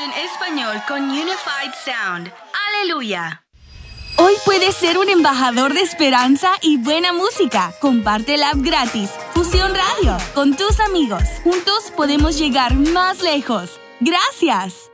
en español con Unified Sound. ¡Aleluya! Hoy puedes ser un embajador de esperanza y buena música. Comparte la app gratis, Fusión Radio, con tus amigos. Juntos podemos llegar más lejos. ¡Gracias!